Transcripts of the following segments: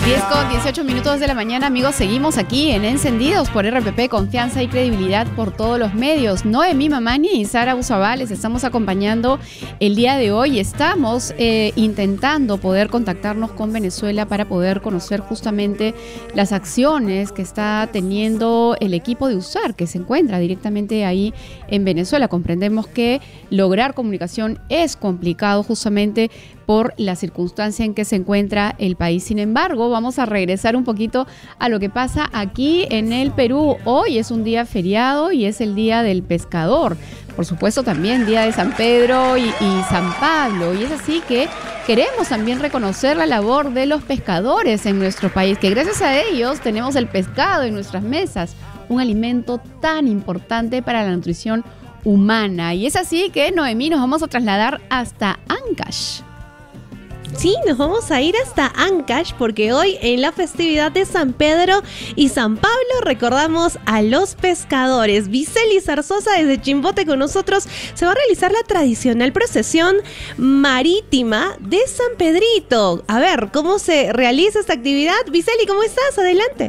10:18 de la mañana, amigos, seguimos aquí en Encendidos por RPP, confianza y credibilidad por todos los medios. Noemí Mamani y Sara Uzabal les estamos acompañando el día de hoy. Estamos intentando poder contactarnos con Venezuela para poder conocer justamente las acciones que está teniendo el equipo de USAR, que se encuentra directamente ahí en Venezuela. Comprendemos que lograr comunicación es complicado justamente por la circunstancia en que se encuentra el país. Sin embargo, vamos a regresar un poquito a lo que pasa aquí en el Perú. Hoy es un día feriado y es el Día del Pescador. Por supuesto, también Día de San Pedro y San Pablo. Y es así que queremos también reconocer la labor de los pescadores en nuestro país, que gracias a ellos tenemos el pescado en nuestras mesas, un alimento tan importante para la nutrición humana. Y es así que, Noemí, nos vamos a trasladar hasta Ancash. Sí, nos vamos a ir hasta Ancash porque hoy en la festividad de San Pedro y San Pablo recordamos a los pescadores. Viceli Zarzosa desde Chimbote con nosotros. Se va a realizar la tradicional procesión marítima de San Pedrito. A ver, ¿cómo se realiza esta actividad? Viceli, ¿cómo estás? Adelante.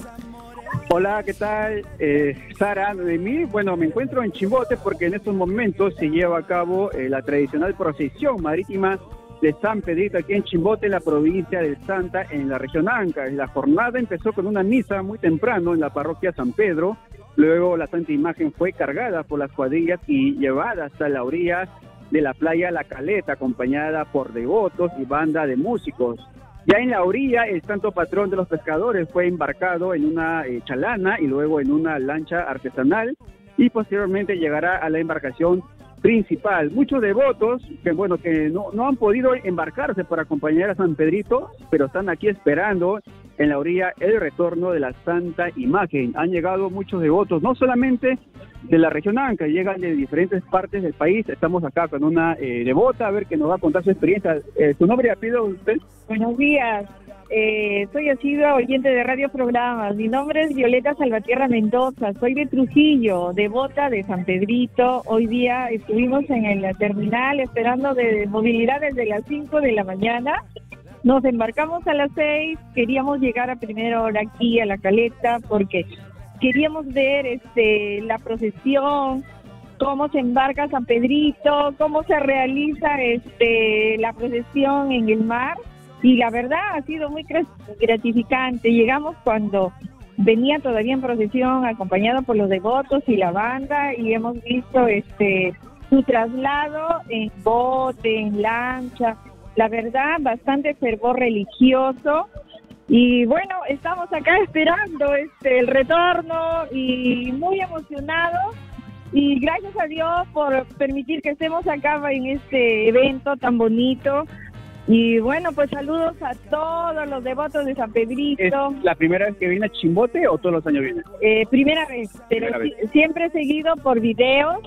Hola, ¿qué tal? Sara, de mí, bueno, me encuentro en Chimbote porque en estos momentos se lleva a cabo la tradicional procesión marítima de San Pedrito aquí en Chimbote, en la provincia del Santa, en la región Ancash. La jornada empezó con una misa muy temprano en la parroquia San Pedro. Luego la Santa Imagen fue cargada por las cuadrillas y llevada hasta la orilla de la playa La Caleta, acompañada por devotos y banda de músicos. Ya en la orilla, el santo patrón de los pescadores fue embarcado en una chalana y luego en una lancha artesanal y posteriormente llegará a la embarcación principal. Muchos devotos que no han podido embarcarse para acompañar a San Pedrito, pero están aquí esperando en la orilla el retorno de la Santa Imagen. Han llegado muchos devotos, no solamente de la región Ancash, llegan de diferentes partes del país. Estamos acá con una devota, a ver, que nos va a contar su experiencia. ¿Su nombre y apellido usted? Buenos días. Soy asidua oyente de radio programas. Mi nombre es Violeta Salvatierra Mendoza. Soy de Trujillo, devota de San Pedrito. Hoy día estuvimos en el terminal esperando de movilidad desde las 5 de la mañana. Nos embarcamos a las 6. Queríamos llegar a primera hora aquí a La Caleta porque queríamos ver la procesión, cómo se embarca San Pedrito, cómo se realiza la procesión en el mar. Y la verdad ha sido muy gratificante. Llegamos cuando venía todavía en procesión, acompañado por los devotos y la banda, y hemos visto su traslado en bote, en lancha. La verdad, bastante fervor religioso. Y bueno, estamos acá esperando el retorno y muy emocionados. Y gracias a Dios por permitir que estemos acá en este evento tan bonito. Y bueno, pues saludos a todos los devotos de San Pedrito. ¿Es la primera vez que viene a Chimbote o todos los años viene? Primera vez, pero siempre he seguido por videos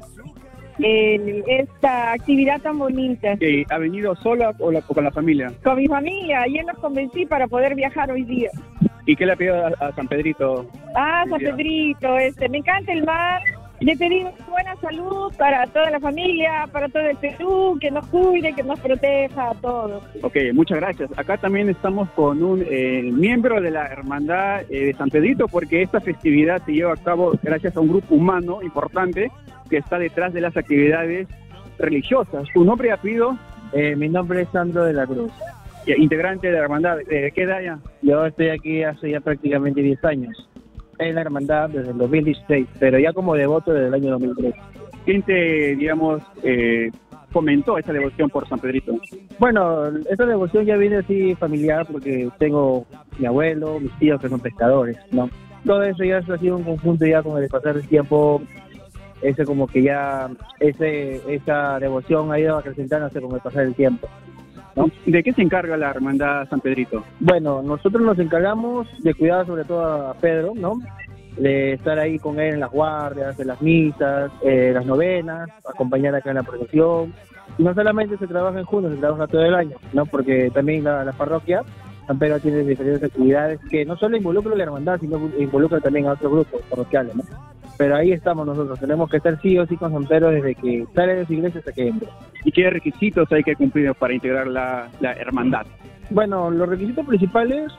esta actividad tan bonita. ¿Ha venido sola o con la familia? Con mi familia, ayer los convencí para poder viajar hoy día. ¿Y qué le ha pedido a San Pedrito? San Pedrito, me encanta el mar. Le pedimos buena salud para toda la familia, para todo el Perú, que nos cuide, que nos proteja a todos. Ok, muchas gracias. Acá también estamos con un miembro de la Hermandad de San Pedrito, porque esta festividad se lleva a cabo gracias a un grupo humano importante que está detrás de las actividades religiosas. ¿Tu nombre y apellido? Mi nombre es Sandro de la Cruz. Integrante de la Hermandad. ¿De qué edad ya? Yo estoy aquí hace ya prácticamente 10 años. En la hermandad desde el 2016, pero ya como devoto desde el año 2003. ¿Quién te, fomentó esta devoción por San Pedrito? Bueno, esta devoción ya viene así familiar porque tengo mi abuelo, mis tíos que son pescadores, ¿no? Todo eso ya ha sido un conjunto ya con el pasar del tiempo, como que ya esa devoción ha ido acrecentándose con el pasar del tiempo, ¿no? ¿De qué se encarga la Hermandad San Pedrito? Bueno, nosotros nos encargamos de cuidar sobre todo a Pedro, ¿no? De estar ahí con él en las guardias, en las misas, las novenas, acompañar acá en la procesión. Y no solamente se trabaja en junio, se trabaja todo el año, ¿no? Porque también la parroquia San Pedro tiene diferentes actividades que no solo involucran a la hermandad, sino involucran también a otros grupos parroquiales, ¿no? Pero ahí estamos nosotros, tenemos que estar sí o sí con San Pedro desde que sale de su iglesia hasta que entra. ¿Y qué requisitos hay que cumplir para integrar la hermandad? Bueno, los requisitos principales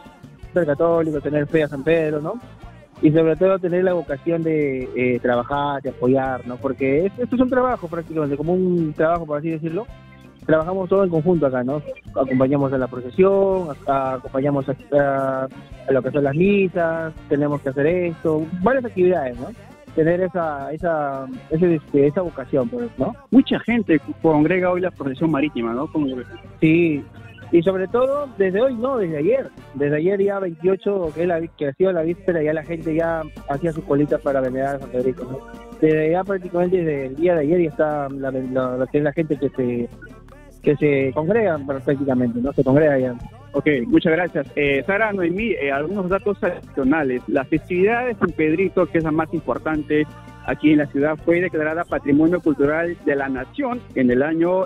ser católico, tener fe a San Pedro, ¿no? Y sobre todo tener la vocación de trabajar, de apoyar, ¿no? Porque esto es un trabajo prácticamente, como un trabajo, por así decirlo. Trabajamos todo en conjunto acá, ¿no? Acompañamos a la procesión, acompañamos a lo que son las misas, tenemos que hacer esto, varias actividades, ¿no? Tener esa vocación, pues, ¿no? Mucha gente congrega hoy la procesión marítima, ¿no? Sí, y sobre todo desde hoy, no, desde ayer. Desde ayer ya 28, que ha sido la víspera, ya la gente ya hacía sus colitas para venerar a San Pedrito, ¿no? Desde ya prácticamente desde el día de ayer ya está la gente que se congrega prácticamente, ¿no? Se congrega ya. Ok, muchas gracias. Sara, Noemí, algunos datos adicionales. La festividad de San Pedrito, que es la más importante aquí en la ciudad, fue declarada Patrimonio Cultural de la Nación en el año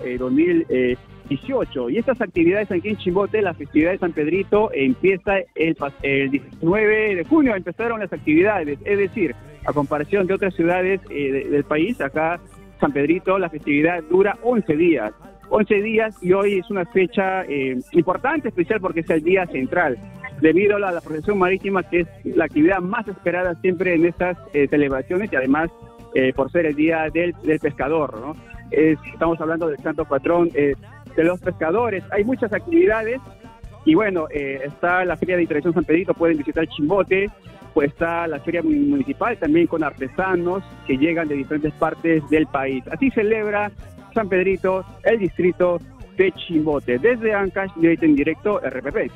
2018. Y estas actividades aquí en Chimbote, la festividad de San Pedrito empieza el 19 de junio, empezaron las actividades. Es decir, a comparación de otras ciudades del país, acá San Pedrito, la festividad dura 11 días. 11 días y hoy es una fecha importante, especial porque es el día central, debido a la procesión marítima, que es la actividad más esperada siempre en estas celebraciones y además por ser el día del pescador, ¿no? Estamos hablando del santo patrón de los pescadores. Hay muchas actividades y bueno, está la Feria de Interacción San Pedrito, pueden visitar Chimbote, pues está la Feria Municipal también con artesanos que llegan de diferentes partes del país. Así celebra San Pedrito, el distrito de Chimbote. Desde Ancash, en directo, RPP.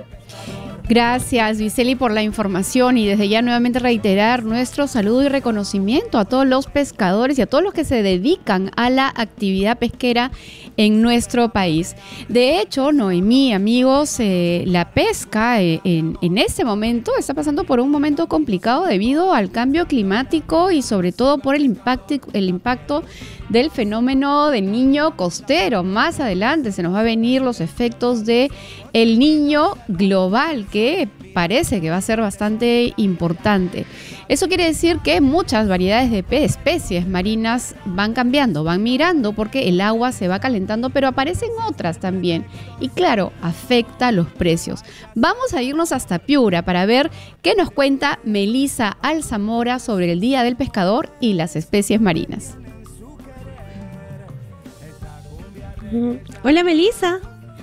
Gracias, Viceli, por la información y desde ya nuevamente reiterar nuestro saludo y reconocimiento a todos los pescadores y a todos los que se dedican a la actividad pesquera en nuestro país. De hecho, Noemí, amigos, la pesca en este momento está pasando por un momento complicado debido al cambio climático y sobre todo por el impacto del fenómeno del niño costero. Más adelante se nos va a venir los efectos de el niño global, que parece que va a ser bastante importante. Eso quiere decir que muchas variedades de especies marinas van cambiando, van migrando porque el agua se va calentando, pero aparecen otras también. Y claro, afecta los precios. Vamos a irnos hasta Piura para ver qué nos cuenta Melissa Alzamora sobre el Día del Pescador y las especies marinas. Hola, Melissa.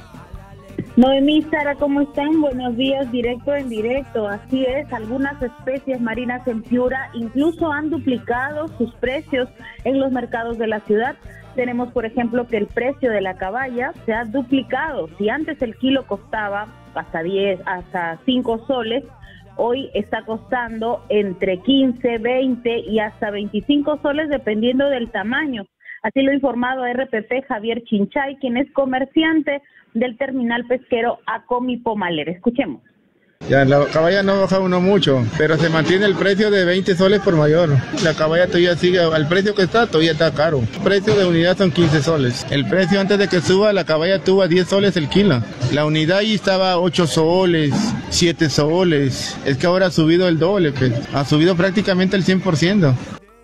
Noemí, Sara, ¿cómo están? Buenos días, directo en directo. Así es, algunas especies marinas en Piura incluso han duplicado sus precios en los mercados de la ciudad. Tenemos, por ejemplo, que el precio de la caballa se ha duplicado. Si antes el kilo costaba hasta 5 soles, hoy está costando entre 15, 20 y hasta 25 soles dependiendo del tamaño. Así lo ha informado a RPP Javier Chinchay, quien es comerciante del terminal pesquero Acomi Pomaler. Escuchemos. Ya, la caballa no baja uno mucho, pero se mantiene el precio de 20 soles por mayor. La caballa todavía sigue, al precio que está, todavía está caro. El precio de unidad son 15 soles. El precio antes de que suba, la caballa tuvo a 10 soles el kilo. La unidad ahí estaba a 8 soles, 7 soles. Es que ahora ha subido el doble, pues. Ha subido prácticamente el 100%.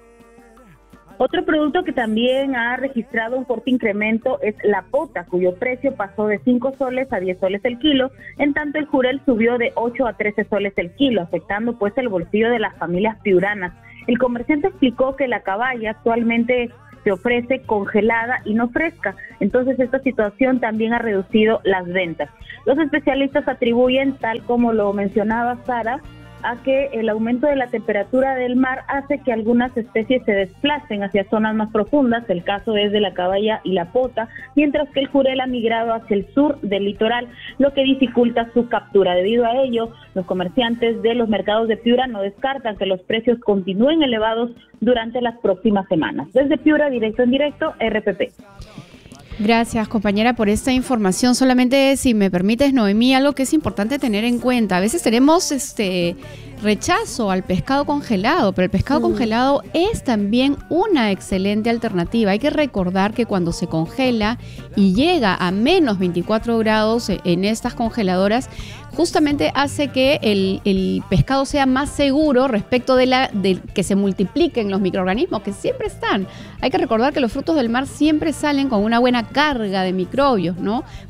Otro producto que también ha registrado un fuerte incremento es la pota, cuyo precio pasó de 5 soles a 10 soles el kilo, en tanto el jurel subió de 8 a 13 soles el kilo, afectando pues el bolsillo de las familias piuranas. El comerciante explicó que la caballa actualmente se ofrece congelada y no fresca, entonces esta situación también ha reducido las ventas. Los especialistas atribuyen, tal como lo mencionaba Sara, a que el aumento de la temperatura del mar hace que algunas especies se desplacen hacia zonas más profundas, el caso es de la caballa y la pota, mientras que el jurel ha migrado hacia el sur del litoral, lo que dificulta su captura. Debido a ello, los comerciantes de los mercados de Piura no descartan que los precios continúen elevados durante las próximas semanas. Desde Piura, directo en directo, RPP. Gracias, compañera, por esta información. Solamente, si me permites, Noemí, algo que es importante tener en cuenta. A veces tenemos rechazo al pescado congelado, pero el pescado congelado es también una excelente alternativa. Hay que recordar que cuando se congela y llega a menos 24 grados en estas congeladoras, justamente hace que el pescado sea más seguro respecto de que se multipliquen los microorganismos que siempre están. Hay que recordar que los frutos del mar siempre salen con una buena carga de microbios, ¿no?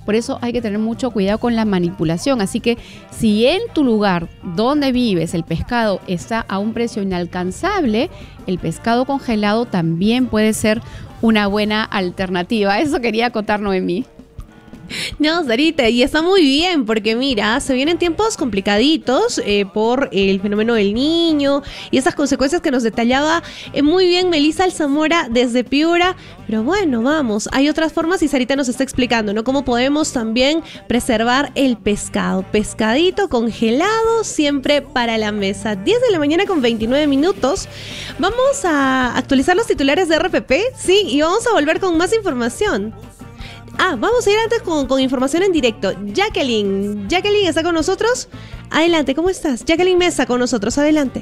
Por eso hay que tener mucho cuidado con la manipulación. Así que si en tu lugar donde vives el pescado está a un precio inalcanzable, el pescado congelado también puede ser una buena alternativa. Eso quería acotar Noemí. No, Sarita, y está muy bien porque mira, se vienen tiempos complicaditos por el fenómeno del niño y esas consecuencias que nos detallaba muy bien Melissa Alzamora desde Piura, pero bueno, vamos, hay otras formas y Sarita nos está explicando, ¿no? Cómo podemos también preservar el pescado, pescadito congelado siempre para la mesa. 10 de la mañana con 29 minutos, vamos a actualizar los titulares de RPP, sí, y vamos a volver con más información. Vamos a ir antes con información en directo. Jacqueline está con nosotros. Adelante, ¿cómo estás? Jacqueline Mesa con nosotros, adelante.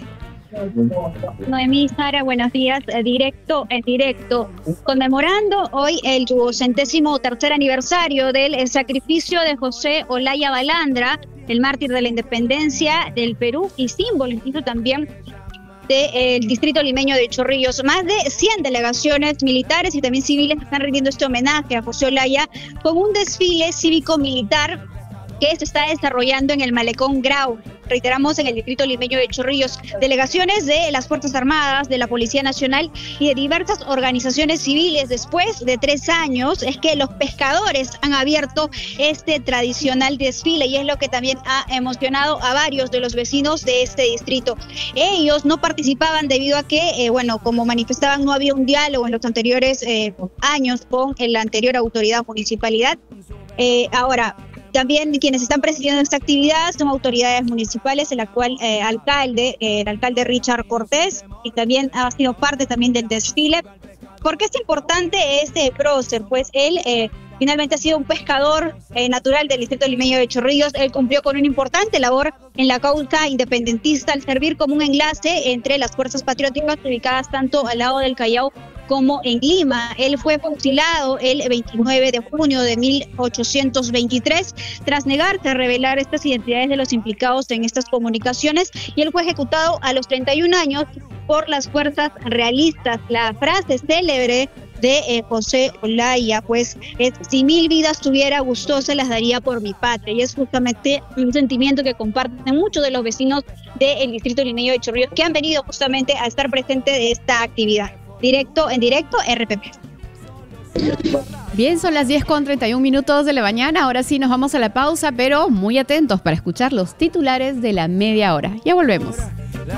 Noemí, Sara, buenos días. En directo. Conmemorando hoy el 203º aniversario del sacrificio de José Olaya Balandra, el mártir de la independencia del Perú y símbolo incluso también del distrito limeño de Chorrillos. Más de 100 delegaciones militares y también civiles están rindiendo este homenaje a José Olaya con un desfile cívico-militar que se está desarrollando en el Malecón Grau. Reiteramos, en el distrito limeño de Chorrillos. Delegaciones de las Fuerzas Armadas, de la Policía Nacional y de diversas organizaciones civiles. Después de 3 años es que los pescadores han abierto este tradicional desfile y es lo que también ha emocionado a varios de los vecinos de este distrito. Ellos no participaban debido a que, como manifestaban, no había un diálogo en los anteriores años con la anterior autoridad municipalidad. Ahora, también quienes están presidiendo esta actividad son autoridades municipales, el actual el alcalde Richard Cortés, y también ha sido parte también del desfile. ¿Por qué es importante este prócer? Pues él finalmente ha sido un pescador natural del distrito limeño de Chorrillos. Él cumplió con una importante labor en la causa independentista al servir como un enlace entre las fuerzas patrióticas ubicadas tanto al lado del Callao como en Lima. Él fue fusilado el 29 de junio de 1823 tras negarse a revelar estas identidades de los implicados en estas comunicaciones, y él fue ejecutado a los 31 años por las fuerzas realistas. La frase célebre de José Olaya, pues, es: si 1000 vidas tuviera, gustosa las daría por mi patria. Y es justamente un sentimiento que comparten muchos de los vecinos del distrito limeño de Chorrillos que han venido justamente a estar presentes de esta actividad. En directo, RPP. Bien, son las 10:31 de la mañana. Ahora sí nos vamos a la pausa, pero muy atentos para escuchar los titulares de la media hora. Ya volvemos.